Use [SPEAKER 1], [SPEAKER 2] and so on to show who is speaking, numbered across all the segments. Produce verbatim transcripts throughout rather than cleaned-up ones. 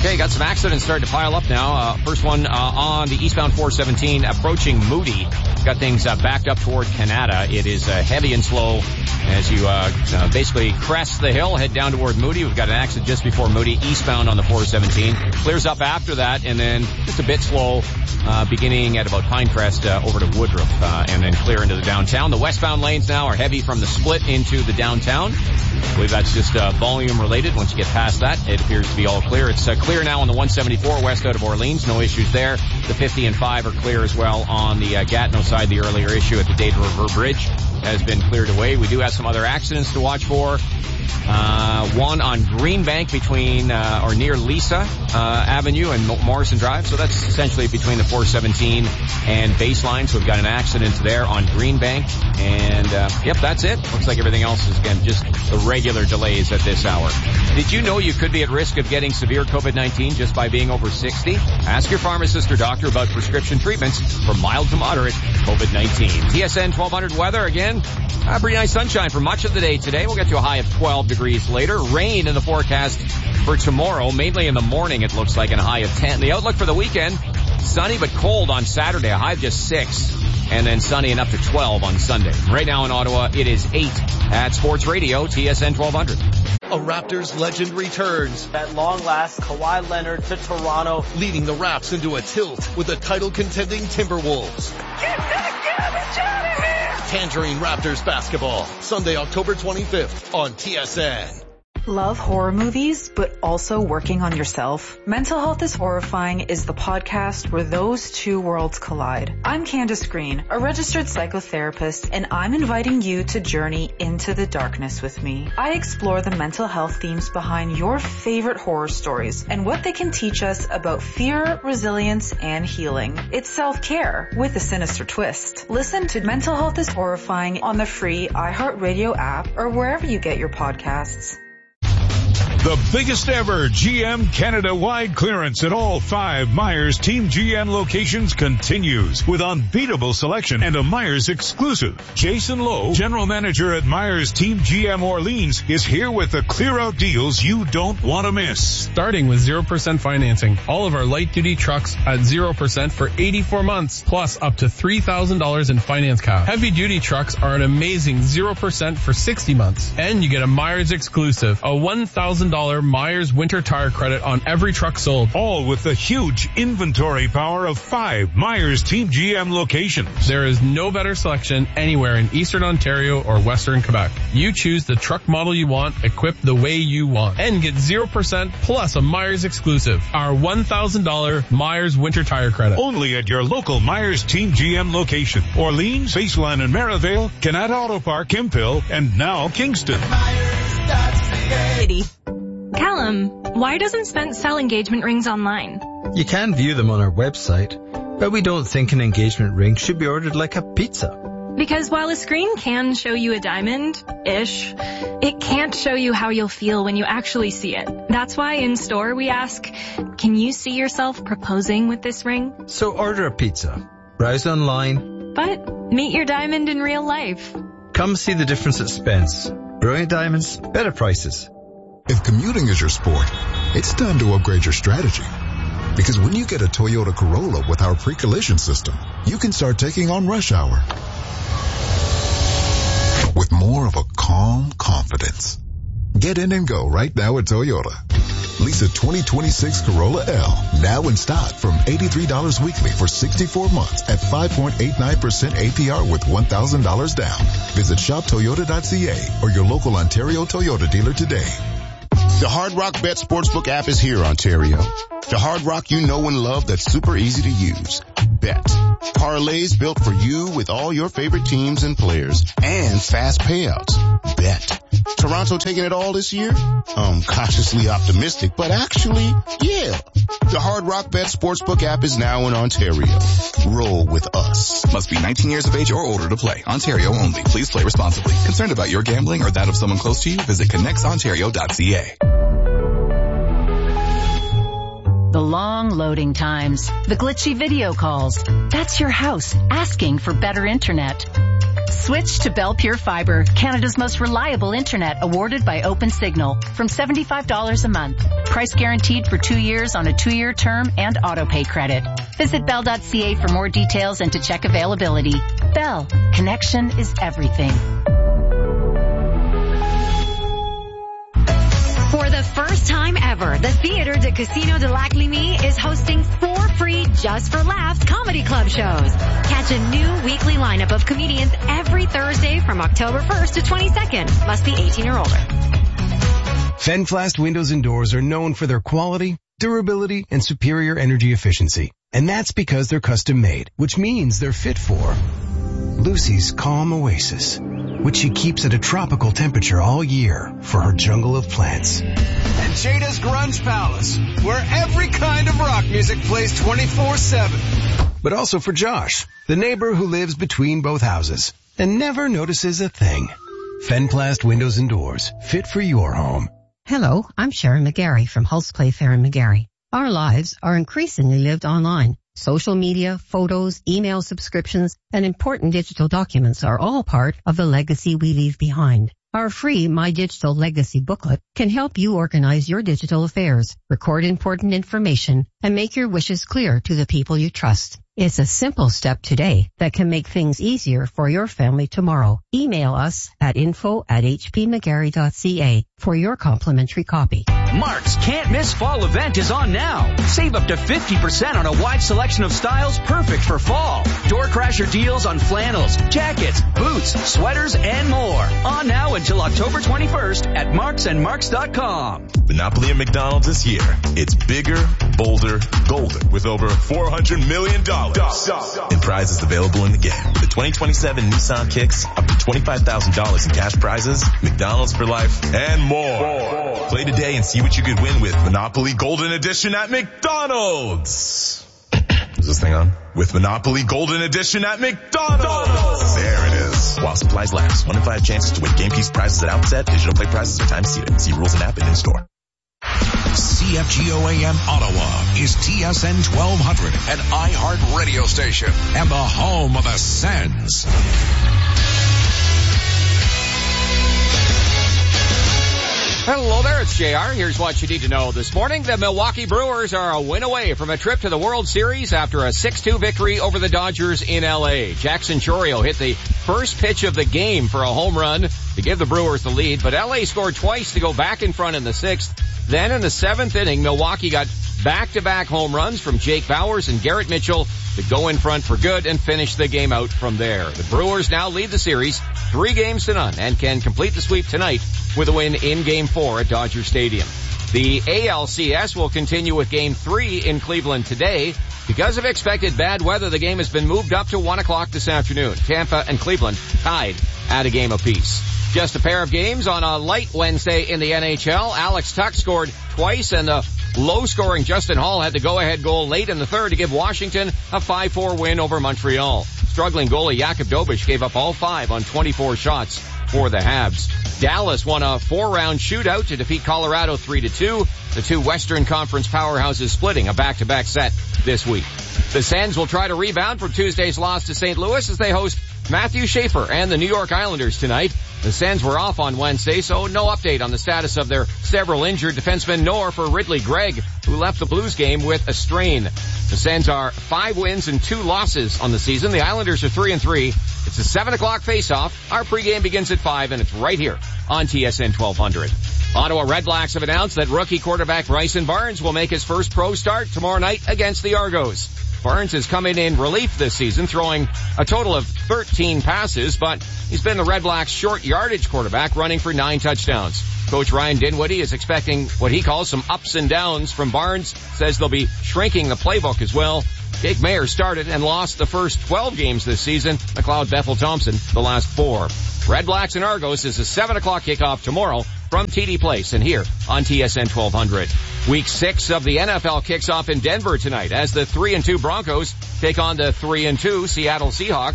[SPEAKER 1] Okay, got some accidents starting to pile up now. Uh, first one uh, on the eastbound four seventeen approaching Moody. Got things uh, backed up toward Canada. It is uh, heavy and slow as you uh, uh, basically crest the hill, head down toward Moody. We've got an accident just before Moody, eastbound on the four seventeen. Clears up after that, and then just a bit slow uh, beginning at about Pinecrest uh, over to Woodruff, uh, and then clear into the downtown. The westbound lanes now are heavy from the split into the downtown. I believe that's just uh, volume related. Once you get past that, it appears to be all clear. It's uh, clear now on the one seventy-four west out of Orleans. No issues there. The fifty and five are clear as well on the uh, Gatineau side. The earlier issue at the Dade River Bridge has been cleared away. We do have some other accidents to watch for. Uh, one on Greenbank between, uh, or near Lisa, uh, Avenue and Morrison Drive. So that's essentially between the four seventeen and Baseline. So we've got an accident there on Greenbank. And, uh, yep, that's it. Looks like everything else is, again, just the regular delays at this hour. Did you know you could be at risk of getting severe COVID nineteen just by being over sixty? Ask your pharmacist or doctor about prescription treatments for mild to moderate COVID nineteen. T S N twelve hundred weather again. Uh, pretty nice sunshine for much of the day today. We'll get to a high of twelve degrees later. Rain in the forecast for tomorrow, mainly in the morning it looks like, and a high of ten. The outlook for the weekend, sunny but cold on Saturday, a high of just six. And then sunny and up to twelve on Sunday. Right now in Ottawa, it is eight at Sports Radio, T S N twelve hundred.
[SPEAKER 2] A Raptors legend returns.
[SPEAKER 3] At long last, Kawhi Leonard to Toronto.
[SPEAKER 2] Leading the Raps into a tilt with the title-contending Timberwolves.
[SPEAKER 4] Get that garbage out of here!
[SPEAKER 2] Tangerine Raptors basketball, Sunday, October twenty-fifth on T S N.
[SPEAKER 5] Love horror movies, but also working on yourself? Mental Health is Horrifying is the podcast where those two worlds collide. I'm Candace Green, a registered psychotherapist, and I'm inviting you to journey into the darkness with me. I explore the mental health themes behind your favorite horror stories and what they can teach us about fear, resilience, and healing. It's self-care with a sinister twist. Listen to Mental Health is Horrifying on the free iHeartRadio app or wherever you get your podcasts.
[SPEAKER 6] The biggest ever G M Canada-wide clearance at all five Myers Team G M locations continues with unbeatable selection and a Myers exclusive. Jason Lowe, General Manager at Myers Team G M Orleans, is here with the clear-out deals you don't want to miss.
[SPEAKER 7] Starting with zero percent financing. All of our light-duty trucks at zero percent for eighty-four months, plus up to three thousand dollars in finance cash. Heavy-duty trucks are an amazing zero percent for sixty months. And you get a Myers exclusive, a one thousand dollars Myers winter tire credit on every truck sold.
[SPEAKER 6] All with the huge inventory power of five Myers Team G M locations.
[SPEAKER 7] There is no better selection anywhere in Eastern Ontario or Western Quebec. You choose the truck model you want, equipped the way you want, and get zero percent plus a Myers exclusive, our one thousand dollars Myers winter tire credit.
[SPEAKER 6] Only at your local Myers Team G M location. Orleans, Baseline and Merivale, Canada Auto Park, Kempville, and now Kingston.
[SPEAKER 8] City. Callum, why doesn't Spence sell engagement rings online?
[SPEAKER 9] You can view them on our website, but we don't think an engagement ring should be ordered like a pizza.
[SPEAKER 8] Because while a screen can show you a diamond-ish, it can't show you how you'll feel when you actually see it. That's why in store we ask, can you see yourself proposing with this ring?
[SPEAKER 9] So order a pizza, browse online,
[SPEAKER 8] but meet your diamond in real life.
[SPEAKER 9] Come see the difference at Spence. Brilliant diamonds, better prices.
[SPEAKER 10] If commuting is your sport, it's time to upgrade your strategy. Because when you get a Toyota Corolla with our pre-collision system, you can start taking on rush hour with more of a calm confidence. Get in and go right now at Toyota. Lease a twenty twenty-six Corolla L now in stock from eighty-three dollars weekly for sixty-four months at five point eight nine percent A P R with one thousand dollars down. Visit shop toyota dot c a or your local Ontario Toyota dealer today.
[SPEAKER 11] The Hard Rock Bet Sportsbook app is here, Ontario. The Hard Rock you know and love that's super easy to use. Bet. Parlays built for you with all your favorite teams and players. And fast payouts. Bet. Toronto taking it all this year? Um, cautiously optimistic, but actually, yeah. The Hard Rock Bet Sportsbook app is now in Ontario. Roll with us.
[SPEAKER 12] Must be nineteen years of age or older to play. Ontario only. Please play responsibly. Concerned about your gambling or that of someone close to you? Visit connects ontario dot c a.
[SPEAKER 13] The long loading times, the glitchy video calls. That's your house asking for better internet. Switch to Bell Pure Fiber, Canada's most reliable internet, awarded by OpenSignal, from seventy-five dollars a month. Price guaranteed for two years on a two-year term and auto-pay credit. Visit bell dot c a for more details and to check availability. Bell, connection is everything.
[SPEAKER 14] For the first time ever, the Theatre de Casino de Lac Lévis is hosting four free Just for Laughs comedy club shows. Catch a new weekly lineup of comedians every Thursday from October first to twenty-second. Must be eighteen or older.
[SPEAKER 15] Fenflast windows and doors are known for their quality, durability, and superior energy efficiency. And that's because they're custom made, which means they're fit for Lucy's calm oasis, which she keeps at a tropical temperature all year for her jungle of plants.
[SPEAKER 16] And Jada's Grunge Palace, where every kind of rock music plays twenty-four seven.
[SPEAKER 15] But also for Josh, the neighbor who lives between both houses and never notices a thing. Fenplast windows and doors, fit for your home.
[SPEAKER 17] Hello, I'm Sharon McGarry from Hulse Playfair and McGarry. Our lives are increasingly lived online. Social media, photos, email subscriptions, and important digital documents are all part of the legacy we leave behind. Our free My Digital Legacy booklet can help you organize your digital affairs, record important information, and make your wishes clear to the people you trust. It's a simple step today that can make things easier for your family tomorrow. Email us at info at h p mcgarry dot c a for your complimentary copy.
[SPEAKER 18] Mark's Can't Miss Fall event is on now. Save up to fifty percent on a wide selection of styles perfect for fall. Door crasher deals on flannels, jackets, boots, sweaters, and more. On now until October twenty-first at marks and marks dot com.
[SPEAKER 19] Monopoly at McDonald's this year. It's bigger, bolder, golden with over four hundred million dollars in prizes available in the game. The twenty twenty-seven Nissan Kicks, up to twenty-five thousand dollars in cash prizes, McDonald's for life, and more. Play today and see what you could win with Monopoly Golden Edition at McDonald's. Is this thing on? With Monopoly Golden Edition at McDonald's. There it is. While supplies last. One in five chances to win game piece prizes at outset. Digital play prizes are time seated. See rules and app and in store.
[SPEAKER 20] C F G O A M Ottawa is T S N twelve hundred, an iHeart radio station, and the home of the Sens.
[SPEAKER 1] Hello there, it's J R. Here's what you need to know this morning. The Milwaukee Brewers are a win away from a trip to the World Series after a six two victory over the Dodgers in L A. Jackson Chourio hit the first pitch of the game for a home run to give the Brewers the lead, but L A scored twice to go back in front in the sixth. Then in the seventh inning, Milwaukee got back-to-back home runs from Jake Bauers and Garrett Mitchell to go in front for good and finish the game out from there. The Brewers now lead the series three games to none and can complete the sweep tonight with a win in Game four at Dodger Stadium. The A L C S will continue with Game three in Cleveland today. Because of expected bad weather, the game has been moved up to one o'clock this afternoon. Tampa and Cleveland tied at a game apiece. Just a pair of games on a light Wednesday in the N H L. Alex Tuch scored twice, and the low-scoring Justin Hall had the go-ahead goal late in the third to give Washington a five four win over Montreal. Struggling goalie Jakub Dobeš gave up all five on twenty-four shots for the Habs. Dallas won a four-round shootout to defeat Colorado three to two. The two Western Conference powerhouses splitting a back-to-back set this week. The Sens will try to rebound from Tuesday's loss to Saint Louis as they host Matthew Schaefer and the New York Islanders tonight. The Sens were off on Wednesday, so no update on the status of their several injured defensemen, nor for Ridley Gregg, who left the Blues game with a strain. The Sens are five wins and two losses on the season. The Islanders are three and three. It's a seven o'clock face-off. Our pregame begins at five, and it's right here on T S N twelve hundred. Ottawa Redblacks have announced that rookie quarterback Bryson Barnes will make his first pro start tomorrow night against the Argos. Barnes has come in in relief this season, throwing a total of thirteen passes, but he's been the Red Blacks' short yardage quarterback, running for nine touchdowns. Coach Ryan Dinwiddie is expecting what he calls some ups and downs from Barnes, says they'll be shrinking the playbook as well. Jake Mayer started and lost the first twelve games this season. McLeod Bethel Thompson the last four. Red Blacks and Argos is a seven o'clock kickoff tomorrow from T D Place and here on T S N twelve hundred. Week six of the N F L kicks off in Denver tonight as the three and two Broncos take on the three and two Seattle Seahawks.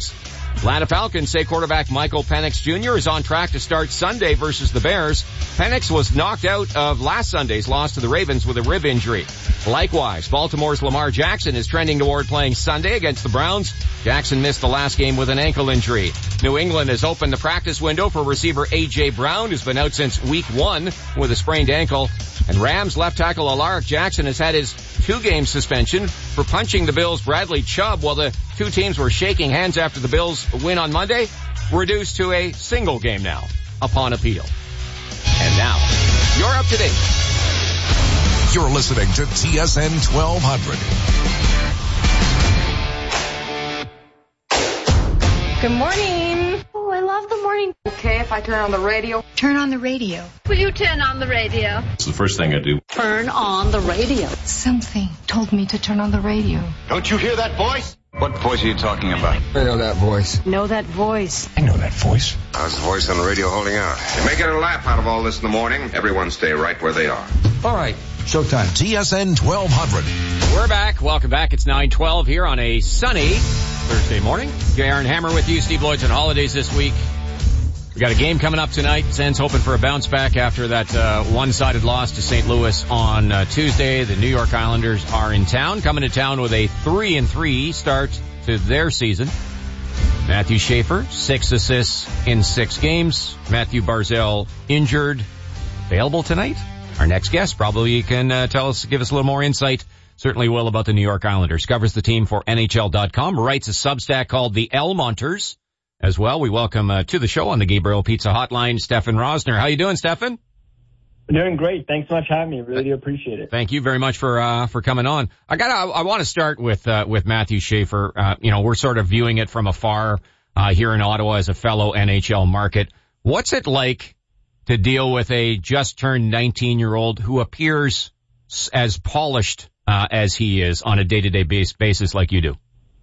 [SPEAKER 1] Atlanta Falcons say quarterback Michael Penix Junior is on track to start Sunday versus the Bears. Penix was knocked out of last Sunday's loss to the Ravens with a rib injury. Likewise, Baltimore's Lamar Jackson is trending toward playing Sunday against the Browns. Jackson missed the last game with an ankle injury. New England has opened the practice window for receiver A J. Brown, who's been out since week one with a sprained ankle. And Rams left tackle Alaric Jackson has had his two-game suspension for punching the Bills' Bradley Chubb while the two teams were shaking hands after the Bills' win on Monday, reduced to a single game now upon appeal. And now, you're up to date.
[SPEAKER 20] You're listening to T S N twelve hundred.
[SPEAKER 21] Good morning. Oh, I love the morning. Okay, if I turn on the radio. Turn on the radio.
[SPEAKER 22] Will you turn on the radio?
[SPEAKER 23] It's the first thing I do.
[SPEAKER 22] Turn on the radio.
[SPEAKER 21] Something told me to turn on the radio.
[SPEAKER 24] Don't you hear that voice?
[SPEAKER 23] What voice are you talking about?
[SPEAKER 24] I know that voice.
[SPEAKER 21] Know that voice.
[SPEAKER 23] I know that voice.
[SPEAKER 24] How's the voice on the radio holding out? You may get a laugh out of all this in the morning. Everyone stay right where they are.
[SPEAKER 23] All right. Showtime.
[SPEAKER 20] T S N twelve hundred.
[SPEAKER 1] We're back. Welcome back. It's nine twelve here on a sunny Thursday morning. J R and Hammer with you. Steve Lloyd's on holidays this week. We got a game coming up tonight. Sens hoping for a bounce back after that uh, one-sided loss to Saint Louis on uh, Tuesday. The New York Islanders are in town, coming to town with a three and three start to their season. Matthew Schaefer, six assists in six games. Matthew Barzal injured. Available tonight. Our next guest probably can uh, tell us, give us a little more insight. Certainly will about the New York Islanders. Covers the team for N H L dot com. Writes a Substack called the Elmonters. As well, we welcome uh, to the show on the Gabriel Pizza Hotline, Stefan Rosner. How you doing, Stefan?
[SPEAKER 25] Doing great. Thanks so much for having me. Really do appreciate it.
[SPEAKER 1] Thank you very much for uh for coming on. I got I, I want to start with uh with Matthew Schaefer. Uh you know, we're sort of viewing it from afar uh here in Ottawa as a fellow N H L market. What's it like to deal with a just turned nineteen-year-old who appears as polished uh as he is on a day-to-day base, basis like you do?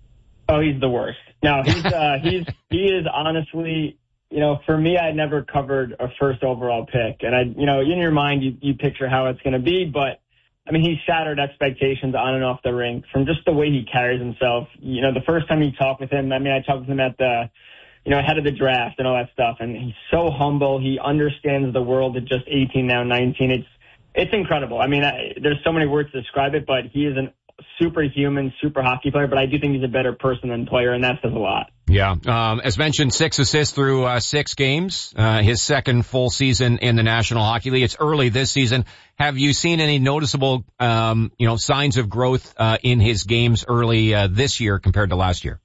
[SPEAKER 25] Oh, he's the worst. No, he's, uh, he's, he is honestly, you know, for me, I never covered a first overall pick. And I, you know, in your mind, you, you picture how it's going to be. But, I mean, he's shattered expectations on and off the rink from just the way he carries himself. You know, the first time you talk with him, I mean, I talked with him at the, you know, ahead of the draft and all that stuff. And he's so humble. He understands the world at just eighteen, now nineteen. It's, it's incredible. I mean, I, there's so many words to describe it, but he is an superhuman, super hockey player, but I do think he's a better person than player, and that says a lot.
[SPEAKER 1] Yeah. Um, as mentioned, six assists through uh, six games, uh, his second full season in the National Hockey League. It's early this season. Have you seen any noticeable, um, you know, signs of growth uh, in his games early uh, this year compared to last year?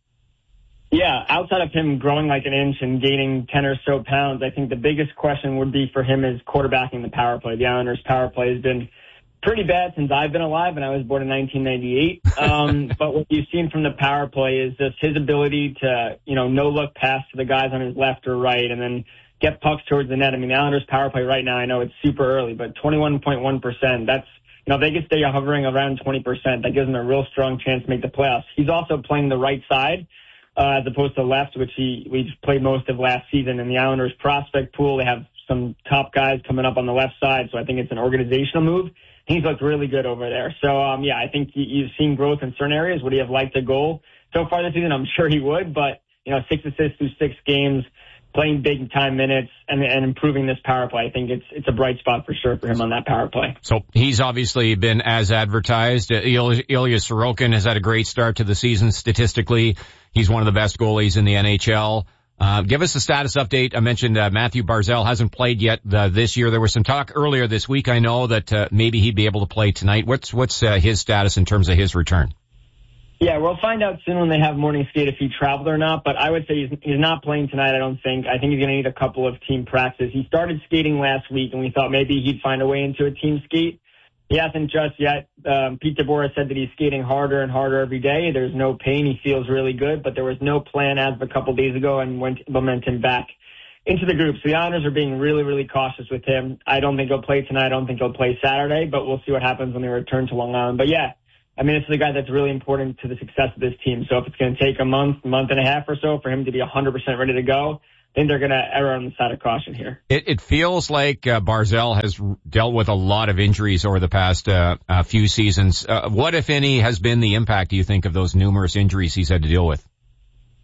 [SPEAKER 25] Yeah, outside of him growing like an inch and gaining ten or so pounds, I think the biggest question would be for him is quarterbacking the power play. The Islanders' power play has been pretty bad since I've been alive, and I was born in nineteen ninety-eight. Um, but what you've seen from the power play is just his ability to, you know, no-look pass to the guys on his left or right and then get pucks towards the net. I mean, the Islanders' power play right now, I know it's super early, but twenty-one point one percent, that's, you know, if they can stay hovering around twenty percent, that gives them a real strong chance to make the playoffs. He's also playing the right side, uh, as opposed to left, which he, we played most of last season. In the Islanders' prospect pool, they have some top guys coming up on the left side, so I think it's an organizational move. He's looked really good over there. So, um, yeah, I think you've seen growth in certain areas. Would he have liked a goal so far this season? I'm sure he would, but, you know, six assists through six games, playing big time minutes and, and improving this power play. I think it's, it's a bright spot for sure for him on that power play.
[SPEAKER 1] So he's obviously been as advertised. Uh, Il- Ilya Sorokin has had a great start to the season statistically. He's one of the best goalies in the N H L. Uh, give us a status update. I mentioned uh, Matthew Barzal hasn't played yet uh, this year. There was some talk earlier this week. I know that uh, maybe he'd be able to play tonight. What's what's uh, his status in terms of his return?
[SPEAKER 25] Yeah, we'll find out soon when they have morning skate if he traveled or not. But I would say he's, he's not playing tonight, I don't think. I think he's going to need a couple of team practices. He started skating last week, and we thought maybe he'd find a way into a team skate. He hasn't just yet. Um, Pete DeBoer said that he's skating harder and harder every day. There's no pain. He feels really good, but there was no plan as of a couple days ago and went to implement him back into the group. So the Islanders are being really, really cautious with him. I don't think he'll play tonight. I don't think he'll play Saturday, but we'll see what happens when they return to Long Island. But yeah, I mean, this is a guy that's really important to the success of this team. So if it's going to take a month, month and a half or so for him to be one hundred percent ready to go, I think they're going to err on the side of caution here.
[SPEAKER 1] It, it feels like uh, Barzal has dealt with a lot of injuries over the past uh, uh, few seasons. Uh, what, if any, has been the impact, do you think, of those numerous injuries he's had to deal with?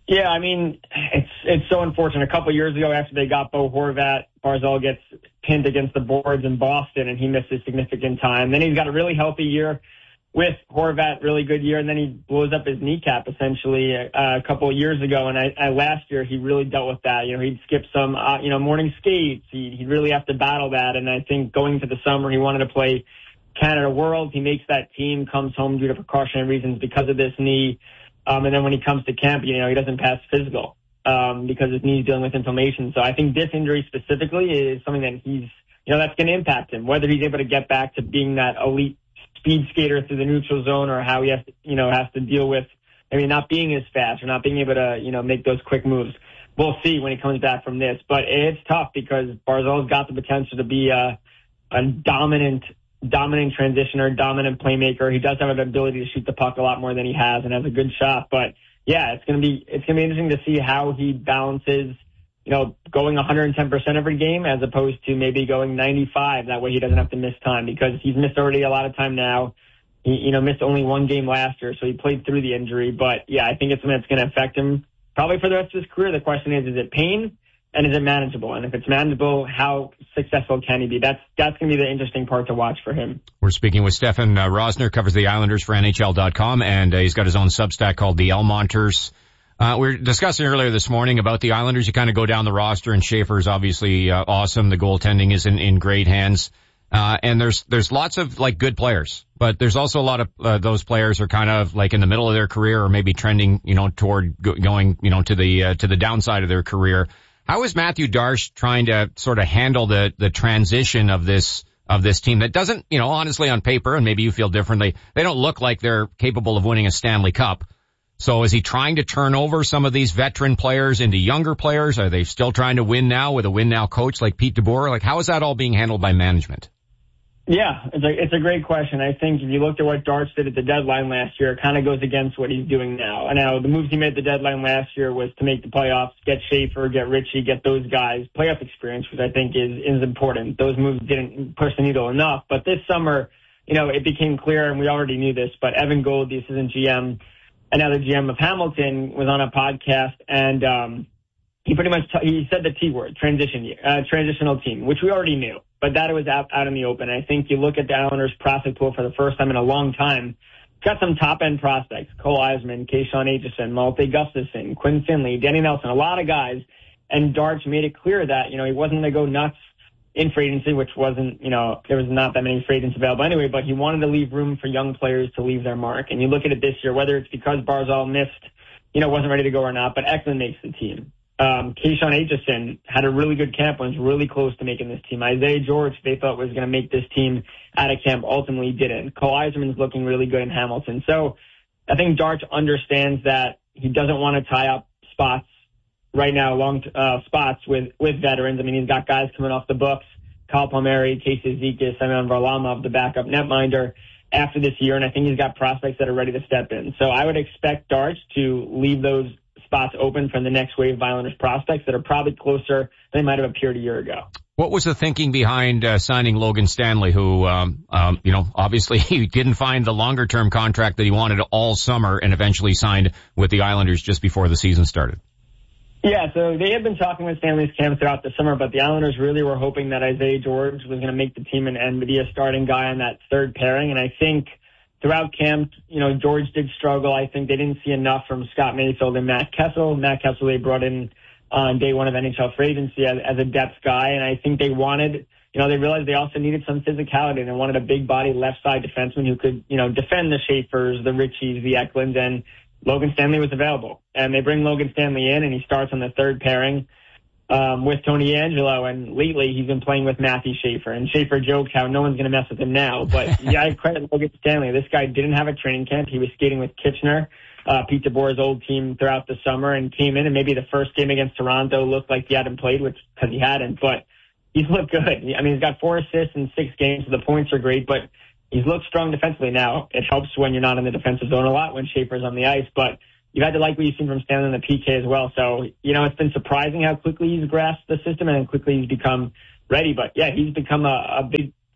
[SPEAKER 25] Yeah, I mean, it's it's so unfortunate. A couple of years ago, after they got Bo Horvat, Barzal gets pinned against the boards in Boston, and he misses significant time. Then he's got a really healthy year with Horvat, really good year, and then he blows up his kneecap, essentially, uh, a couple of years ago. And I, I last year, he really dealt with that. You know, he'd skip some, uh, you know, morning skates. He, he'd really have to battle that. And I think going to the summer, he wanted to play Canada Worlds. He makes that team, comes home due to precautionary reasons because of this knee. Um, and then when he comes to camp, you know, he doesn't pass physical um, because his knee's dealing with inflammation. So I think this injury specifically is something that he's, you know, that's going to impact him, whether he's able to get back to being that elite speed skater through the neutral zone or how he has to, you know, has to deal with maybe not being as fast or not being able to, you know, make those quick moves. We'll see when he comes back from this. But it's tough because Barzal's got the potential to be a, a dominant dominant transitioner, dominant playmaker. He does have an ability to shoot the puck a lot more than he has and has a good shot. But yeah, it's going to be, it's going to be interesting to see how he balances, you know, going one hundred ten percent every game as opposed to maybe going ninety-five. That way he doesn't have to miss time because he's missed already a lot of time now. He, you know, missed only one game last year, so he played through the injury. But yeah, I think it's something that's going to affect him probably for the rest of his career. The question is, is it pain? And is it manageable? And if it's manageable, how successful can he be? That's that's going to be the interesting part to watch for him.
[SPEAKER 1] We're speaking with Stefan uh, Rosner, covers the Islanders for N H L dot com, and uh, he's got his own Substack called The Elmonters. Uh, we were discussing earlier this morning about the Islanders. You kind of go down the roster, and Schaefer's obviously uh, awesome. The goaltending is in, in great hands. Uh, and there's there's lots of, like, good players. But there's also a lot of uh, those players are kind of, like, in the middle of their career or maybe trending, you know, toward go- going, you know, to the uh, to the downside of their career. How is Matthew Darche trying to sort of handle the, the transition of this, of this team that doesn't, you know, honestly on paper, and maybe you feel differently, they don't look like they're capable of winning a Stanley Cup. So is he trying to turn over some of these veteran players into younger players? Are they still trying to win now with a win now coach like Pete DeBoer? Like, how is that all being handled by management?
[SPEAKER 25] Yeah, it's a, it's a great question. I think if you looked at what Darche did at the deadline last year, it kind of goes against what he's doing now. And now the moves he made at the deadline last year was to make the playoffs, get Schaefer, get Ritchie, get those guys playoff experience, which I think is, is important. Those moves didn't push the needle enough. But this summer, you know, it became clear, and we already knew this, but Evan Gold, the assistant G M, and now the G M of Hamilton, was on a podcast, and um, he pretty much t- he said the T word, transition year, uh, transitional team, which we already knew. But that was out, out in the open. I think you look at the Islanders prospect pool for the first time in a long time. Got some top-end prospects, Cole Eisman, Keyshawn Aitchison, Malte Gustafsson, Quinn Finley, Danny Nelson, a lot of guys. And Darche made it clear that, you know, he wasn't going to go nuts in free agency, which wasn't, you know, there was not that many free agents available anyway, but he wanted to leave room for young players to leave their mark. And you look at it this year, whether it's because Barzal missed, you know, wasn't ready to go or not, but Eklund makes the team. Um, Keyshawn Aitchison had a really good camp and was really close to making this team. Isaiah George, they thought was going to make this team out of camp, ultimately didn't. Cole Eisman's looking really good in Hamilton. So I think Darche understands that he doesn't want to tie up spots right now, long uh, spots with, with veterans. I mean, he's got guys coming off the books, Kyle Palmieri, Casey Zizekas, Semyon Varlamov, the backup netminder after this year, and I think he's got prospects that are ready to step in. So I would expect Darche to leave those spots open for the next wave of Islanders prospects that are probably closer than they might have appeared a year ago.
[SPEAKER 1] What was the thinking behind uh, signing Logan Stanley, who, um, um, you know, obviously he didn't find the longer-term contract that he wanted all summer and eventually signed with the Islanders just before the season started?
[SPEAKER 25] Yeah, so they had been talking with Stanley's camp throughout the summer, but the Islanders really were hoping that Isaiah George was going to make the team and, and be a starting guy on that third pairing. And I think throughout camp, you know, George did struggle. I think they didn't see enough from Scott Mayfield and Matt Kessel. Matt Kessel they brought in on day one of N H L free agency as, as a depth guy, and I think they wanted, you know, they realized they also needed some physicality, and they wanted a big body left side defenseman who could, you know, defend the Schaefers, the Ritchies, the Eklunds, and Logan Stanley was available. And they bring Logan Stanley in, and he starts on the third pairing um, with Tony Angelo, and lately he's been playing with Matthew Schaefer. And Schaefer jokes how no one's going to mess with him now. But yeah, I credit Logan Stanley. This guy didn't have a training camp. He was skating with Kitchener, uh, Pete DeBoer's old team, throughout the summer, and came in, and maybe the first game against Toronto looked like he hadn't played, which because he hadn't. But he's looked good. I mean, he's got four assists in six games, so the points are great. But he's looked strong defensively now. It helps when you're not in the defensive zone a lot, when Schaefer's on the ice. But you've had to like what you've seen from Stanley in the P K as well. So, you know, it's been surprising how quickly he's grasped the system and how quickly he's become ready. But, yeah, he's become a, a big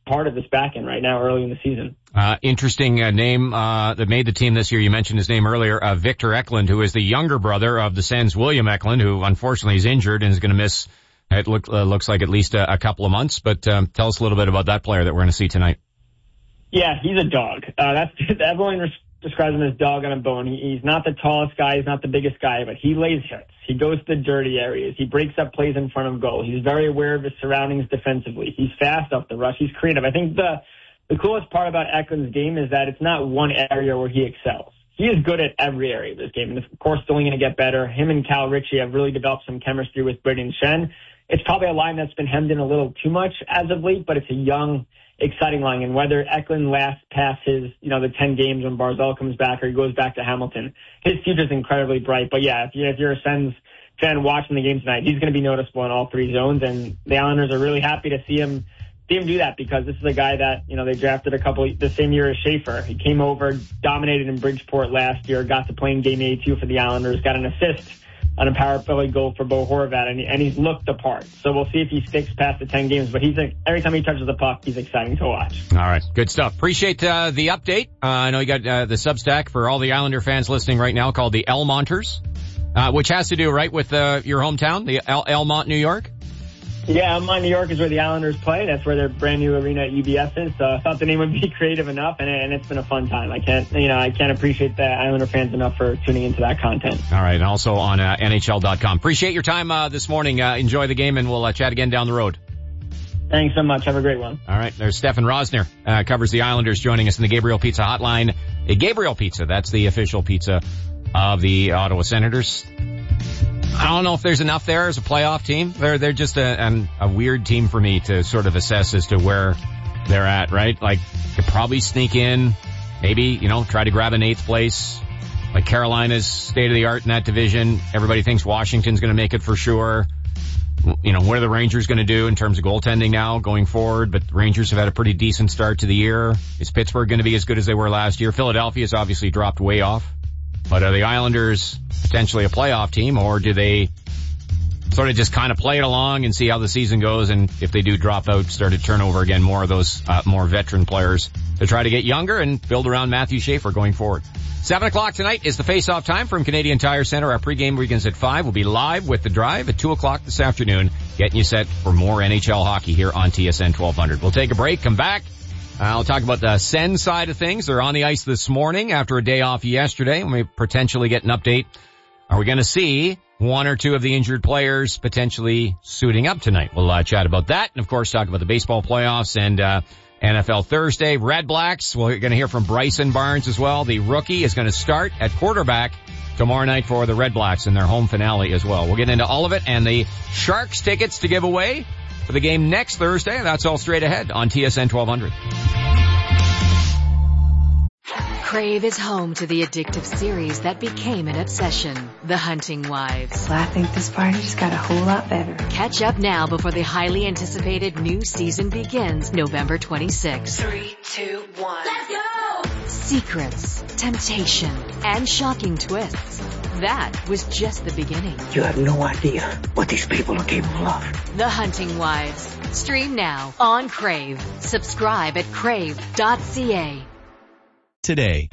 [SPEAKER 25] part of this back end right now early in the season.
[SPEAKER 1] Uh, interesting uh, name uh, that made the team this year. You mentioned his name earlier, uh, Victor Eklund, who is the younger brother of the Sens' William Eklund, who unfortunately is injured and is going to miss, it look, uh, looks like at least a, a couple of months. But um, tell us a little bit about that player that we're going to see tonight.
[SPEAKER 25] Yeah, he's a dog. Uh, that's everyone res- describes him as dog on a bone. He, he's not the tallest guy, he's not the biggest guy, but he lays hits. He goes to the dirty areas. He breaks up plays in front of goal. He's very aware of his surroundings defensively. He's fast off the rush. He's creative. I think the the coolest part about Eklund's game is that it's not one area where he excels. He is good at every area of this game, and of course, still going to get better. Him and Cal Ritchie have really developed some chemistry with Brayden Schenn. It's probably a line that's been hemmed in a little too much as of late, but it's a young, exciting line. And whether Eklund lasts past his, you know, the ten games when Barzal comes back or he goes back to Hamilton, his future is incredibly bright. But yeah, if you're, if you're a Sens fan watching the game tonight, he's going to be noticeable in all three zones, and the Islanders are really happy to see him see him do that, because this is a guy that, you know, they drafted a couple the same year as Schaefer. He came over, dominated in Bridgeport last year, got to play in game eighty-two for the Islanders, got an assist on a power play goal for Bo Horvat, and, and he's looked the part. So we'll see if he sticks past the ten games, but he's every time he touches the puck, he's exciting to watch.
[SPEAKER 1] All right, good stuff. Appreciate uh, the update. Uh, I know you got uh, the Substack for all the Islander fans listening right now called the Elmonters, uh, which has to do, right, with uh, your hometown, the El- Elmont, New York?
[SPEAKER 25] Yeah, Elmont, New York is where the Islanders play. That's where their brand new arena at U B S is. So I thought the name would be creative enough, and, and it's been a fun time. I can't, you know, I can't appreciate the Islander fans enough for tuning into that content.
[SPEAKER 1] All right, and also on uh, N H L dot com. Appreciate your time uh, this morning. Uh, enjoy the game, and we'll uh, chat again down the road.
[SPEAKER 25] Thanks so much. Have a great one.
[SPEAKER 1] All right, there's Stefan Rosner, uh, covers the Islanders, joining us in the Gabriel Pizza Hotline. A Gabriel Pizza, that's the official pizza of the Ottawa Senators. I don't know if there's enough there as a playoff team. They're they're just a, an, a weird team for me to sort of assess as to where they're at, right? Like, could probably sneak in, maybe, you know, try to grab an eighth place. Like, Carolina's state-of-the-art in that division. Everybody thinks Washington's going to make it for sure. You know, what are the Rangers going to do in terms of goaltending now going forward? But the Rangers have had a pretty decent start to the year. Is Pittsburgh going to be as good as they were last year? Philadelphia's obviously dropped way off. But are the Islanders potentially a playoff team, or do they sort of just kind of play it along and see how the season goes, and if they do drop out, start to turn over again more of those uh, more veteran players to try to get younger and build around Matthew Schaefer going forward? Seven o'clock tonight is the face-off time from Canadian Tire Center. Our pregame begins at five. We'll be live with The Drive at two o'clock this afternoon, getting you set for more N H L hockey here on T S N twelve hundred. We'll take a break, come back. I'll talk about the Sens side of things. They're on the ice this morning after a day off yesterday. We may potentially get an update. Are we going to see one or two of the injured players potentially suiting up tonight? We'll uh, chat about that. And, of course, talk about the baseball playoffs and uh N F L Thursday. Red Blacks, we're going to hear from Bryson Barnes as well. The rookie is going to start at quarterback tomorrow night for the Red Blacks in their home finale as well. We'll get into all of it and the Sharks tickets to give away for the game next Thursday. That's all straight ahead on T S N twelve hundred.
[SPEAKER 14] Crave is home to the addictive series that became an obsession, The Hunting Wives.
[SPEAKER 2] Well, I think this party just got a whole lot better.
[SPEAKER 14] Catch up now before the highly anticipated new season begins November twenty-sixth.
[SPEAKER 2] Three, two, one.
[SPEAKER 14] Let's go! Secrets, temptation, and shocking twists. That was just the beginning.
[SPEAKER 3] You have no idea what these people are capable of.
[SPEAKER 14] The Hunting Wives. Stream now on Crave. Subscribe at crave dot c a.
[SPEAKER 4] Today.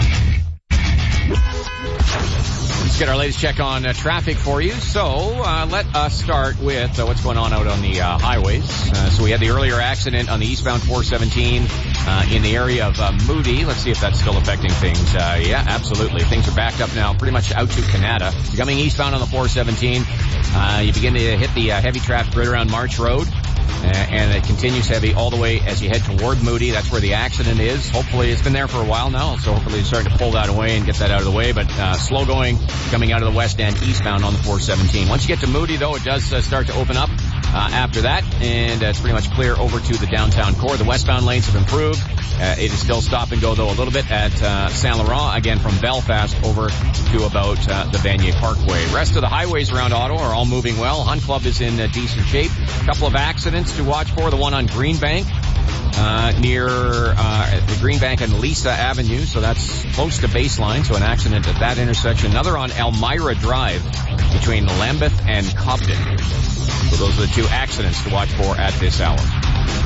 [SPEAKER 1] Let's get our latest check on uh, traffic for you. So uh, let us start with uh, what's going on out on the uh, highways. Uh, so we had the earlier accident on the eastbound four seventeen uh, in the area of uh, Moody. Let's see if that's still affecting things. Uh, yeah, absolutely. Things are backed up now pretty much out to Canada. You're coming eastbound on the four seventeen. Uh, you begin to hit the uh, heavy traffic right around March Road. Uh, and it continues heavy all the way as you head toward Moody. That's where the accident is. Hopefully, it's been there for a while now, so hopefully you're starting to pull that away and get that out of the way. But uh, slow going coming out of the west end eastbound on the four seventeen. Once you get to Moody, though, it does uh, start to open up uh, after that, and uh, it's pretty much clear over to the downtown core. The westbound lanes have improved. Uh, it is still stop and go, though, a little bit at uh, Saint Laurent, again from Belfast over to about uh, the Vanier Parkway. Rest of the highways around Ottawa are all moving well. Hunt Club is in uh, decent shape. A couple of accidents to watch for. The one on Greenbank uh, near uh, the Greenbank and Lisa Avenue, so that's close to baseline, so an accident at that intersection. Another on Elmira Drive between Lambeth and Cobden. So those are the two accidents to watch for at this hour.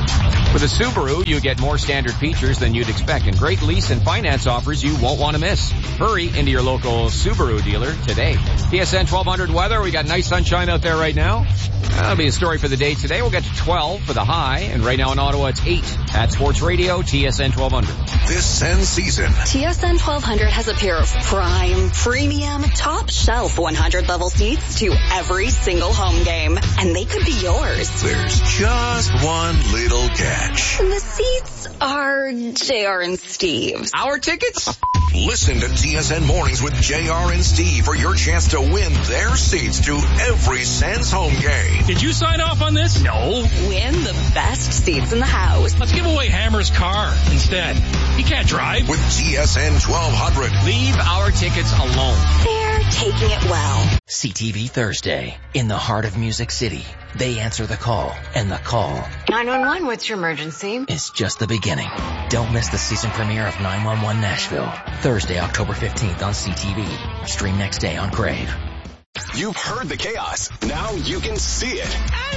[SPEAKER 1] With a Subaru, you get more standard features than you'd expect and great lease and finance offers you won't want to miss. Hurry into your local Subaru dealer today. T S N twelve hundred weather. We got nice sunshine out there right now. That'll be a story for the day today. We'll get to twelve for the high, and right now in Ottawa it's eight. At Sports Radio, T S N twelve hundred.
[SPEAKER 20] This Sens season,
[SPEAKER 4] T S N twelve hundred has a pair of prime, premium, top shelf one hundred level seats to every single home game, and they could be yours.
[SPEAKER 20] There's just one little catch.
[SPEAKER 4] The seats are J R and Steve's.
[SPEAKER 1] Our tickets?
[SPEAKER 20] Listen to T S N Mornings with J R and Steve for your chance to win their seats to every Sens home game.
[SPEAKER 5] Did you sign off on this? No.
[SPEAKER 4] Win the best seats in the house.
[SPEAKER 5] Let's give away Hammer's car instead. He can't drive.
[SPEAKER 20] With T S N twelve hundred.
[SPEAKER 1] Leave our tickets alone.
[SPEAKER 4] They're taking it well.
[SPEAKER 6] C T V Thursday. In the heart of Music City. They answer the call, and the call
[SPEAKER 21] nine one one, what's your emergency?
[SPEAKER 6] is just the beginning. Don't miss the season premiere of nine one one Nashville. Thursday, October fifteenth on C T V. Stream next day on Crave.
[SPEAKER 7] You've heard the chaos. Now you can see it.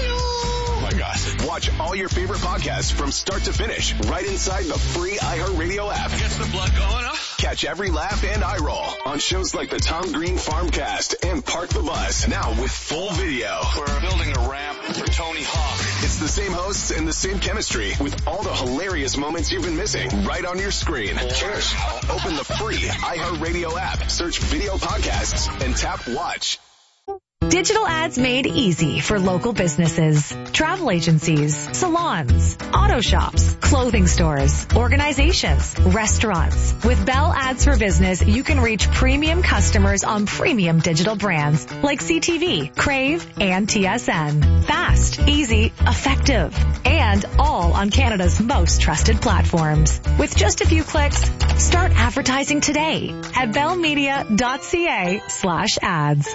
[SPEAKER 7] Oh my gosh. Watch all your favorite podcasts from start to finish right inside the free iHeartRadio app.
[SPEAKER 16] Gets the blood going, huh?
[SPEAKER 7] Catch every laugh and eye roll on shows like the Tom Green Farmcast and Park the Bus. Now with full video.
[SPEAKER 16] We're building a ramp for Tony Hawk.
[SPEAKER 7] It's the same hosts and the same chemistry with all the hilarious moments you've been missing right on your screen. Cheers. Open the free iHeartRadio app, search video podcasts, and tap watch.
[SPEAKER 8] Digital ads made easy for local businesses, travel agencies, salons, auto shops, clothing stores, organizations, restaurants. With Bell Ads for Business, you can reach premium customers on premium digital brands like C T V, Crave, and T S N. Fast, easy, effective, and all on Canada's most trusted platforms. With just a few clicks, start advertising today at bellmedia.ca slash ads.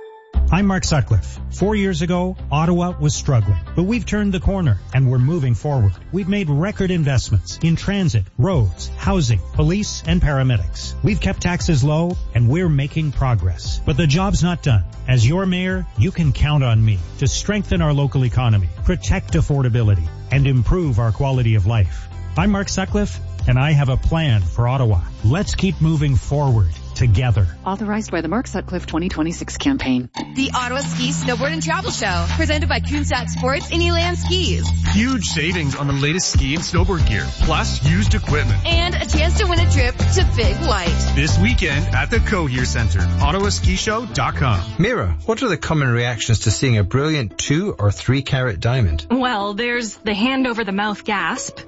[SPEAKER 26] I'm Mark Sutcliffe. Four years ago, Ottawa was struggling, but we've turned the corner and we're moving forward. We've made record investments in transit, roads, housing, police, and paramedics. We've kept taxes low and we're making progress. But the job's not done. As your mayor, you can count on me to strengthen our local economy, protect affordability, and improve our quality of life. I'm Mark Sutcliffe, and I have a plan for Ottawa. Let's keep moving forward together.
[SPEAKER 27] Authorized by the Mark Sutcliffe twenty twenty-six campaign.
[SPEAKER 28] The Ottawa Ski, Snowboard, and Travel Show, presented by Coonsat Sports and Elan Skis.
[SPEAKER 29] Huge savings on the latest ski and snowboard gear, plus used equipment.
[SPEAKER 28] And a chance to win a trip to Big White.
[SPEAKER 29] This weekend at the Cohere Centre, ottawa ski show dot com.
[SPEAKER 9] Mira, what are the common reactions to seeing a brilliant two or three carat diamond?
[SPEAKER 30] Well, there's the hand over the mouth gasp.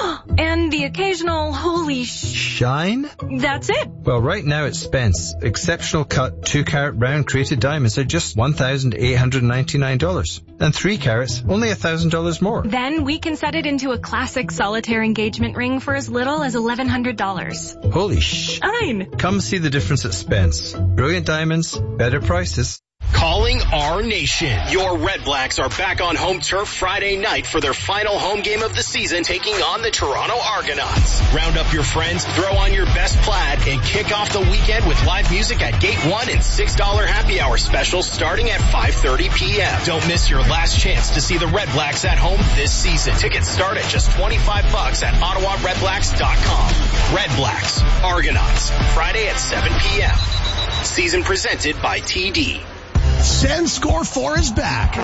[SPEAKER 30] And the occasional holy sh...
[SPEAKER 9] Shine?
[SPEAKER 30] That's it.
[SPEAKER 9] Well, right now at Spence, exceptional cut two carat round crated diamonds are just one thousand eight hundred ninety-nine dollars. And three carats, only one thousand dollars more.
[SPEAKER 30] Then we can set it into a classic solitaire engagement ring for as little as eleven hundred dollars.
[SPEAKER 9] Holy sh...
[SPEAKER 30] Fine.
[SPEAKER 9] Come see the difference at Spence. Brilliant diamonds, better prices.
[SPEAKER 31] Calling our nation. Your Red Blacks are back on home turf Friday night for their final home game of the season, taking on the Toronto Argonauts. Round up your friends, throw on your best plaid, and kick off the weekend with live music at Gate one and six dollar happy hour specials starting at five thirty p.m. Don't miss your last chance to see the Red Blacks at home this season. Tickets start at just twenty-five bucks at ottawa red blacks dot com. Red Blacks, Argonauts, Friday at seven p.m. Season presented by T D.
[SPEAKER 32] Sens Score four is back.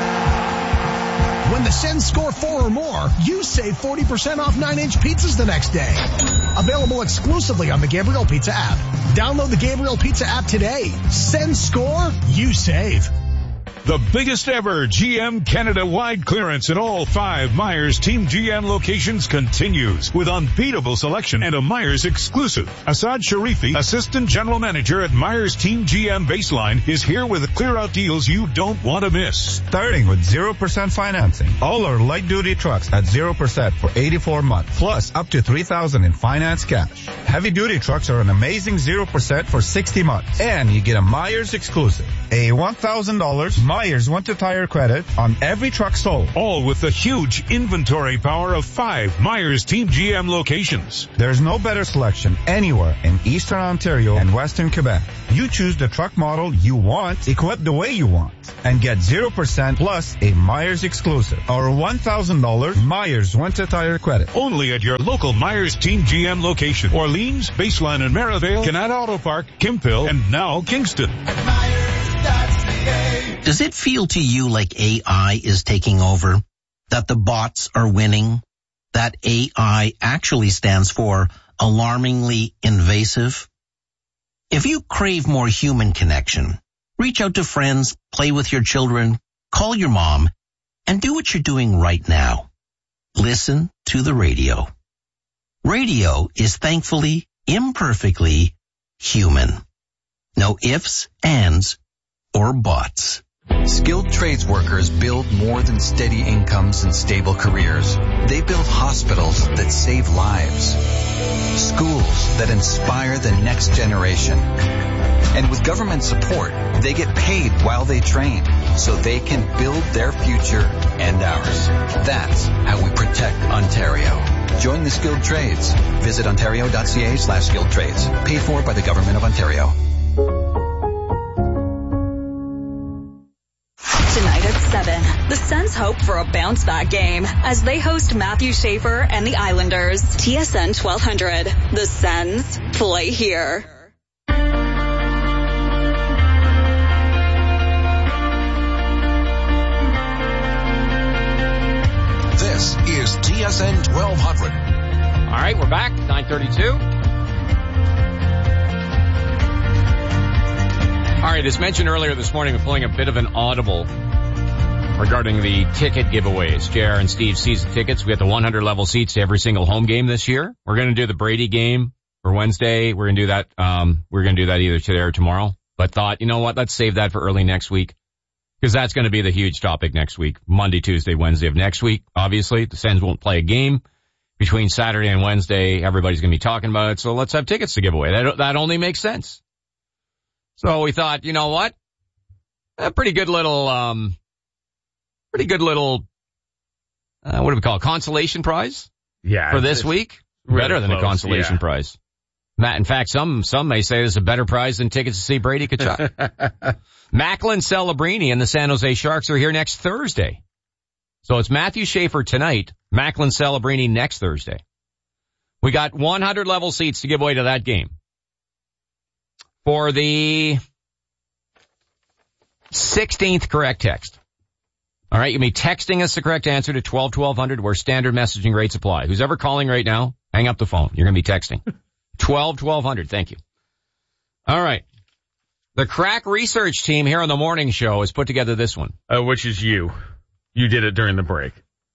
[SPEAKER 32] When the Sens score four or more, you save forty percent off nine inch pizzas the next day. Available exclusively on the Gabriel Pizza app. Download the Gabriel Pizza app today. Sens Score, you save.
[SPEAKER 33] The biggest ever G M Canada-wide clearance in all five Myers Team G M locations continues with unbeatable selection and a Myers exclusive. Assad Sharifi, Assistant General Manager at Myers Team G M Baseline, is here with clear-out deals you don't want to miss.
[SPEAKER 34] Starting with zero percent financing. All our light-duty trucks at zero percent for eighty-four months, plus up to three thousand dollars in finance cash. Heavy-duty trucks are an amazing zero percent for sixty months, and you get a Myers exclusive. a one thousand dollars Myers Winter Tire credit on every truck sold.
[SPEAKER 33] All with the huge inventory power of five Myers Team G M locations.
[SPEAKER 34] There's no better selection anywhere in Eastern Ontario and Western Quebec. You choose the truck model you want, equipped the way you want, and get zero percent plus a Myers exclusive or one thousand dollars Myers Winter Tire credit.
[SPEAKER 33] Only at your local Myers Team G M location. Orleans, Baseline and Merivale, Canada Auto Park, Kimpville, and now Kingston.
[SPEAKER 2] Does it feel to you like A I is taking over? That the bots are winning? That A I actually stands for alarmingly invasive? If you crave more human connection, reach out to friends, play with your children, call your mom, and do what you're doing right now. Listen to the radio. Radio is thankfully, imperfectly human. No ifs, ands, or buts.
[SPEAKER 3] Skilled trades workers build more than steady incomes and stable careers. They build hospitals that save lives, schools that inspire the next generation. And with government support, they get paid while they train so they can build their future and ours. That's how we protect Ontario. Join the skilled trades. Visit ontario.ca slash skilled trades. Paid for by the Government of Ontario.
[SPEAKER 4] Tonight at seven, the Sens hope for a bounce-back game as they host Matthew Schaefer and the Islanders. T S N twelve hundred. The Sens play here.
[SPEAKER 20] This is T S N twelve hundred.
[SPEAKER 1] All right, we're back. nine thirty-two. All right, as mentioned earlier this morning, we're pulling a bit of an audible regarding the ticket giveaways. J R and Steve season tickets. We got the one hundred level seats to every single home game this year. We're going to do the Brady game for Wednesday. We're going to do that. Um, we're going to do that either today or tomorrow. But thought, you know what? Let's save that for early next week because that's going to be the huge topic next week. Monday, Tuesday, Wednesday of next week. Obviously, the Sens won't play a game between Saturday and Wednesday. Everybody's going to be talking about it. So let's have tickets to give away. That, that only makes sense. So we thought, you know what? A pretty good little, um, pretty good little, uh, what do we call it? Consolation prize?
[SPEAKER 10] Yeah.
[SPEAKER 1] For this week?
[SPEAKER 10] Really
[SPEAKER 1] better than
[SPEAKER 10] close,
[SPEAKER 1] a consolation
[SPEAKER 10] yeah.
[SPEAKER 1] prize. Matt, in fact, some, some may say this is a better prize than tickets to see Brady Tkachuk. Macklin Celebrini and the San Jose Sharks are here next Thursday. So it's Matthew Schaefer tonight, Macklin Celebrini next Thursday. We got one hundred level seats to give away to that game. For the sixteenth correct text. All right, you'll be texting us the correct answer to twelve twelve hundred where standard messaging rates apply. Who's ever calling right now, hang up the phone. You're going to be texting. twelve twelve hundred, thank you. All right. The Crack Research team here on the morning show has put together this one.
[SPEAKER 10] Uh, which is you. You did it during the break.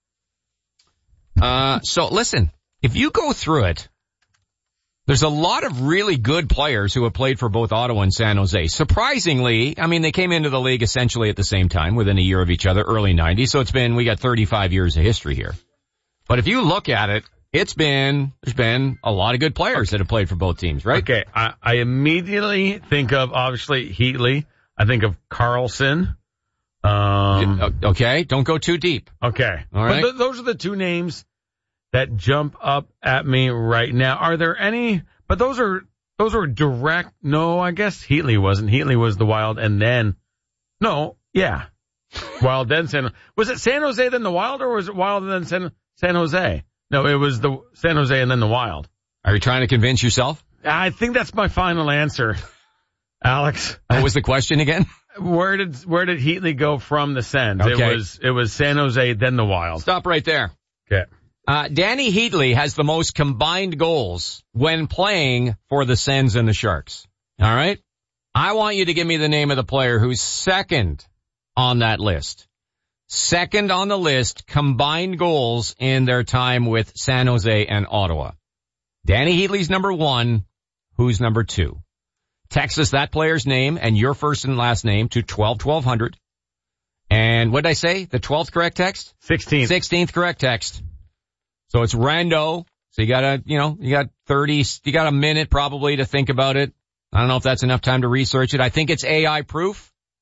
[SPEAKER 1] Uh, so listen, if you go through it, there's a lot of really good players who have played for both Ottawa and San Jose. Surprisingly, I mean, they came into the league essentially at the same time, within a year of each other, early nineties. So it's been, we got thirty-five years of history here. But if you look at it, it's been, there's been a lot of good players that have played for both teams, right?
[SPEAKER 10] Okay. I, I immediately think of, obviously, Heatley. I think of Carlson. Um,
[SPEAKER 1] okay. Don't go too deep.
[SPEAKER 10] Okay.
[SPEAKER 1] All right.
[SPEAKER 10] But th- those are the two names that jump up at me right now. Are there any, but those are, those are direct, no, I guess Heatley wasn't. Heatley was the Wild and then, no, yeah. Wild then San, was it San Jose then the Wild or was it Wild and then San, San Jose? No, it was the San Jose and then the Wild.
[SPEAKER 1] Are you trying to convince yourself?
[SPEAKER 10] I think that's my final answer, Alex.
[SPEAKER 1] What was the question again?
[SPEAKER 10] Where did, where did Heatley go from the Sens?
[SPEAKER 1] Okay.
[SPEAKER 10] It was, it was San Jose, then the Wild.
[SPEAKER 1] Stop right there.
[SPEAKER 10] Okay.
[SPEAKER 1] Uh, Danny Heatley has the most combined goals when playing for the Sens and the Sharks. All right? I want you to give me the name of the player who's second on that list. Second on the list, combined goals in their time with San Jose and Ottawa. Danny Heatley's number one. Who's number two? Text us that player's name and your first and last name to twelve twelve hundred. And what did I say? The twelfth correct text?
[SPEAKER 10] sixteenth.
[SPEAKER 1] sixteenth correct text. So it's rando. So you got a, you know, you got thirty, you got a minute probably to think about it. I don't know if that's enough time to research it. I think it's A I proof.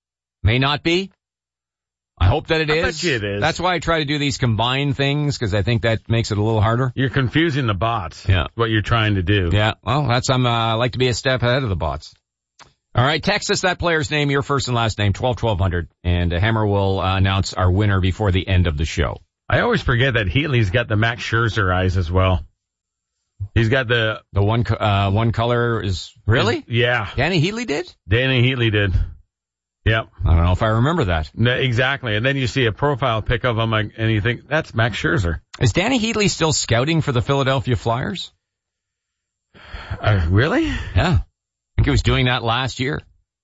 [SPEAKER 1] May not be. I hope that it
[SPEAKER 10] I
[SPEAKER 1] is.
[SPEAKER 10] bet you it is.
[SPEAKER 1] That's why I try to do these combined things, because I think that makes it a little harder.
[SPEAKER 10] You're confusing the bots.
[SPEAKER 1] Yeah.
[SPEAKER 10] What you're trying to do.
[SPEAKER 1] Yeah. Well, that's, I'm, uh, I like to be a step ahead of the bots. All right. Text us that player's name, your first and last name, twelve twelve hundred, and uh, Hammer will uh, announce our winner before the end of the show.
[SPEAKER 10] I always forget that Heatley's got the Max Scherzer eyes as well. He's got the...
[SPEAKER 1] The one, uh, one color is... Really?
[SPEAKER 10] Yeah.
[SPEAKER 1] Danny Heatley did?
[SPEAKER 10] Danny Heatley did. Yep.
[SPEAKER 1] I don't know if I remember that.
[SPEAKER 10] No, exactly. And then you see a profile pic of him and you think, that's Max Scherzer.
[SPEAKER 1] Is Danny Heatley still scouting for the Philadelphia Flyers?
[SPEAKER 10] Uh, really?
[SPEAKER 1] Yeah. I think he was doing that last year.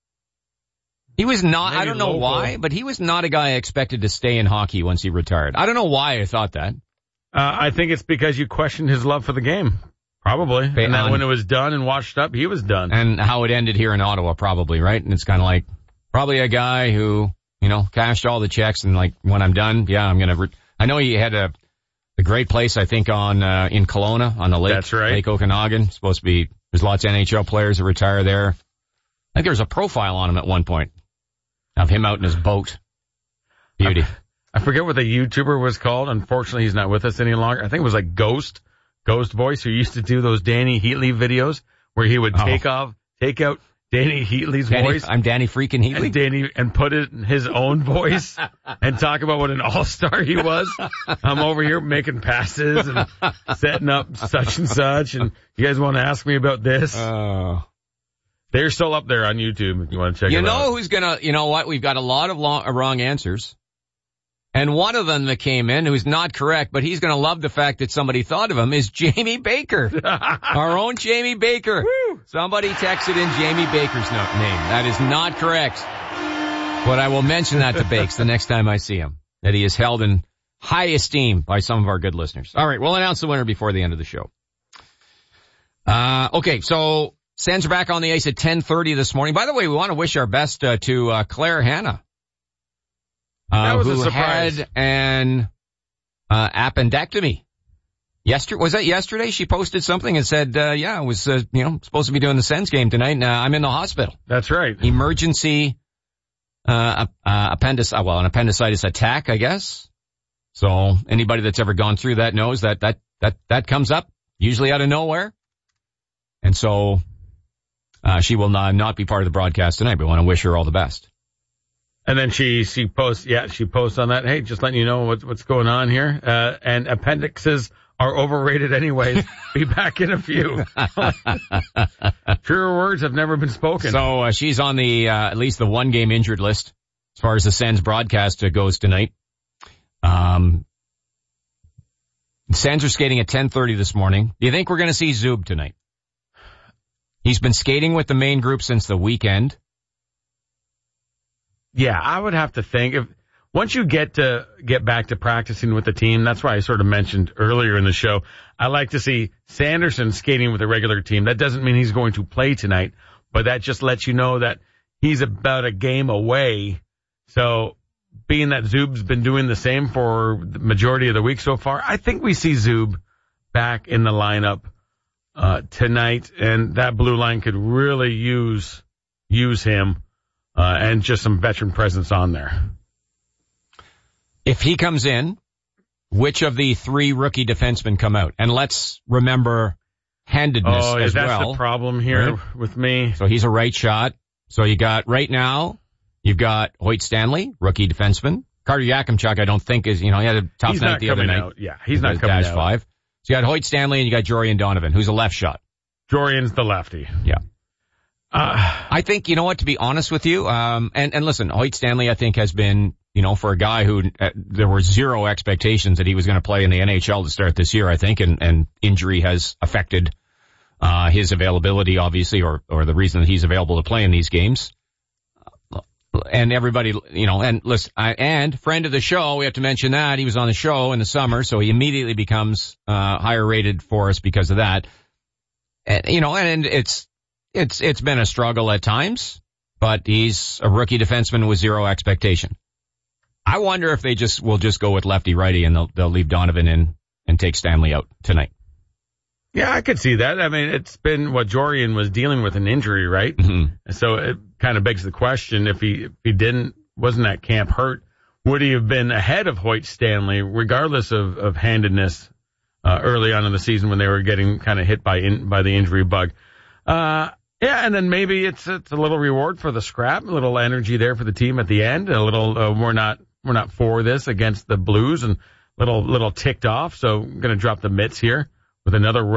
[SPEAKER 1] He was not,
[SPEAKER 10] Maybe
[SPEAKER 1] I don't know
[SPEAKER 10] local.
[SPEAKER 1] why, but he was not a guy I expected to stay in hockey once he retired. I don't know why I thought that.
[SPEAKER 10] Uh, I think it's because you questioned his love for the game. Probably. And then
[SPEAKER 1] on-
[SPEAKER 10] when it was done and washed up, he was done.
[SPEAKER 1] And how it ended here in Ottawa, probably, right? And it's kind of like, probably a guy who, you know, cashed all the checks and like, when I'm done, yeah, I'm going to, re- I know he had a, a great place, I think, on, uh, in Kelowna, on the lake.
[SPEAKER 10] That's right.
[SPEAKER 1] Lake Okanagan. Supposed to be, there's lots of N H L players that retire there. I think there was a profile on him at one point of him out in his boat. Beauty.
[SPEAKER 10] I forget what the YouTuber was called. Unfortunately, he's not with us any longer. I think it was like Ghost, Ghost Voice, who used to do those Danny Heatley videos where he would
[SPEAKER 1] Oh.
[SPEAKER 10] take off, take out Danny Heatley's
[SPEAKER 1] Danny,
[SPEAKER 10] voice.
[SPEAKER 1] I'm Danny freaking Heatley.
[SPEAKER 10] And Danny, and put it in his own voice and talk about what an all-star he was. I'm over here making passes and setting up such and such, and you guys want to ask me about this?
[SPEAKER 1] Uh,
[SPEAKER 10] They're still up there on YouTube if you want to check
[SPEAKER 1] you
[SPEAKER 10] it
[SPEAKER 1] know
[SPEAKER 10] out.
[SPEAKER 1] who's gonna, you know what? We've got a lot of long, uh, wrong answers. And one of them that came in, who's not correct, but he's gonna love the fact that somebody thought of him, is Jamie Baker. Our own Jamie Baker.
[SPEAKER 10] Woo.
[SPEAKER 1] Somebody texted in Jamie Baker's no- name. That is not correct. But I will mention that to Bakes the next time I see him, that he is held in high esteem by some of our good listeners. All right, we'll announce the winner before the end of the show. Uh, okay, so Sens are back on the ice at ten thirty this morning. By the way, we want to wish our best uh, to uh, Claire Hanna. Uh,
[SPEAKER 10] That was a
[SPEAKER 1] who
[SPEAKER 10] surprise.
[SPEAKER 1] had an uh, appendectomy. Yesterday, was that yesterday? She posted something and said, uh, yeah, I was, uh, you know, supposed to be doing the Sens game tonight, and uh, I'm in the hospital.
[SPEAKER 10] That's right.
[SPEAKER 1] Emergency uh, uh, appendix, uh, well, an appendicitis attack, I guess. So anybody that's ever gone through that knows that that that that comes up usually out of nowhere. And so uh, she will not, not be part of the broadcast tonight, but we want to wish her all the best.
[SPEAKER 10] And then she, she posts, yeah, she posts on that. Hey, just letting you know what's, what's going on here. Uh, and appendixes are overrated anyways. Be back in a few. Truer words have never been spoken.
[SPEAKER 1] So uh, she's on the, uh, at least the one game injured list as far as the Sens broadcast uh, goes tonight. Um, the Sens are skating at ten thirty this morning. Do you think we're going to see Zub tonight? He's been skating with the main group since the weekend.
[SPEAKER 10] Yeah, I would have to think if once you get to get back to practicing with the team, that's why I sort of mentioned earlier in the show, I like to see Sanderson skating with a regular team. That doesn't mean he's going to play tonight, but that just lets you know that he's about a game away. So being that Zub's been doing the same for the majority of the week so far, I think we see Zub back in the lineup uh tonight, and that blue line could really use use him. Uh, and just some veteran presence on there.
[SPEAKER 1] If he comes in, which of the three rookie defensemen come out? And let's remember handedness
[SPEAKER 10] oh,
[SPEAKER 1] as
[SPEAKER 10] that's
[SPEAKER 1] well.
[SPEAKER 10] the problem here
[SPEAKER 1] right?
[SPEAKER 10] with me.
[SPEAKER 1] So he's a right shot. So you got right now, you've got Hoyt Stanley, rookie defenseman. Carter Yakimchuk, I don't think is, you know, he had a tough
[SPEAKER 10] he's
[SPEAKER 1] night
[SPEAKER 10] not
[SPEAKER 1] the other
[SPEAKER 10] coming
[SPEAKER 1] night.
[SPEAKER 10] out. Yeah, he's not coming
[SPEAKER 1] dash
[SPEAKER 10] out.
[SPEAKER 1] five. So you got Hoyt Stanley and you got Jorian Donovan, who's a left shot.
[SPEAKER 10] Jorian's the lefty.
[SPEAKER 1] Yeah.
[SPEAKER 10] Uh,
[SPEAKER 1] I think, you know what, to be honest with you, um, and, and listen, Hoyt Stanley, I think, has been, you know, for a guy who, uh, there were zero expectations that he was going to play in the N H L to start this year, I think, and, and injury has affected, uh, his availability, obviously, or, or the reason that he's available to play in these games. And everybody, you know, and listen, I, and friend of the show, we have to mention that he was on the show in the summer, so he immediately becomes, uh, higher rated for us because of that. And, you know, and it's, It's it's been a struggle at times, but he's a rookie defenseman with zero expectation. I wonder if they just will just go with lefty righty and they'll they'll leave Donovan in and take Stanley out tonight.
[SPEAKER 10] Yeah, I could see that. I mean, it's been what Jorian was dealing with an injury, right?
[SPEAKER 1] Mm-hmm.
[SPEAKER 10] So it kind of begs the question: if he if he didn't, wasn't at camp hurt, would he have been ahead of Hoyt Stanley, regardless of, of handedness, uh, early on in the season when they were getting kind of hit by in, by the injury bug? Uh, yeah, and then maybe it's it's a little reward for the scrap, a little energy there for the team at the end, a little uh, we're not we're not for this against the Blues, and little little ticked off, so I'm going to drop the mitts here with another